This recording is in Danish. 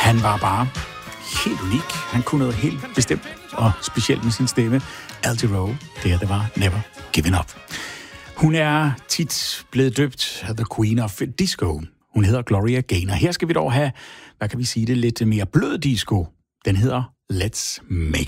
Han var bare helt unik. Han kunne noget helt bestemt og specielt med sin stemme. Al Jarreau, det var Never Giving Up. Hun er tit blevet døbt The Queen of Disco. Hun hedder Gloria Gaynor. Her skal vi dog have, hvad kan vi sige det, lidt mere blød disco. Den hedder Let's Make